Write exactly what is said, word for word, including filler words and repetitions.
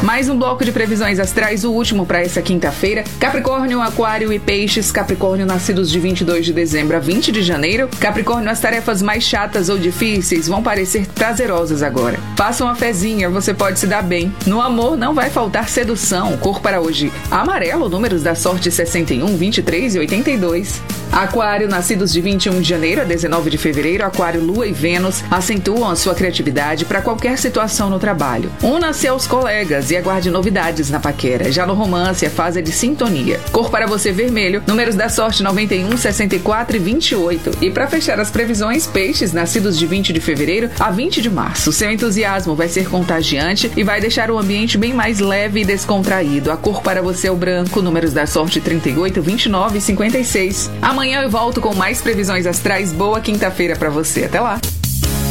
Mais um bloco de previsões astrais, o último para essa quinta-feira. Capricórnio, Aquário e Peixes. Capricórnio, nascidos de vinte e dois de dezembro a vinte de janeiro. Capricórnio, as tarefas mais chatas ou difíceis vão parecer prazerosas agora. Faça uma fezinha, você pode se dar bem. No amor, não vai faltar sedução. Cor para hoje: amarelo, números da sorte sessenta e um, vinte e três e oitenta e dois. Aquário, nascidos de vinte e um de janeiro a dezenove de fevereiro, Aquário, Lua e Vênus acentuam a sua criatividade para qualquer situação no trabalho. Una-se aos colegas e aguarde novidades na paquera. Já no romance, a fase é de sintonia. Cor para você: vermelho, números da sorte noventa e um, sessenta e quatro e vinte e oito. E para fechar as previsões, Peixes, nascidos de vinte de fevereiro a vinte de março. Seu entusiasmo vai ser contagiante e vai deixar o ambiente bem mais leve e descontraído. A cor para você é o branco, números da sorte trinta e oito, vinte e nove e cinquenta e seis. Amanhã eu volto com mais previsões astrais. Boa quinta-feira para você. Até lá!